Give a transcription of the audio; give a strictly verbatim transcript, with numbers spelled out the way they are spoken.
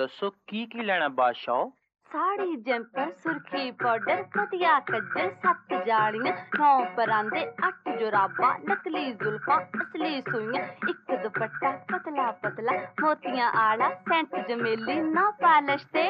ਦੱਸੋ ਕੀ ਕੀ ਲੈਣਾ ਬਾਦਸ਼ਾਹ? साड़ी जंपर सुर्खी पाउडर कटिया कज्जल सत्त जालियां नौ परांदे अट्ठ जोराबा नकली जुल्फां असली सूइयां इक दुपट्टा पतला पतला मोतियां आला सेंट जमेली नौ पालश ते